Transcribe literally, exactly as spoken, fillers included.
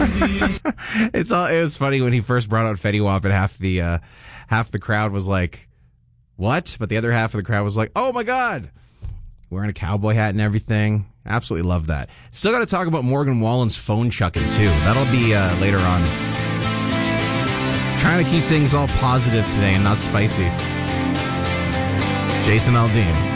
It's all. It was funny when he first brought out Fetty Wap, and half the uh, half the crowd was like, "What?" But the other half of the crowd was like, "Oh my God!" Wearing a cowboy hat and everything. Absolutely love that. Still got to talk about Morgan Wallen's phone chucking too. That'll be uh, later on. Trying to keep things all positive today and not spicy. Jason Aldean.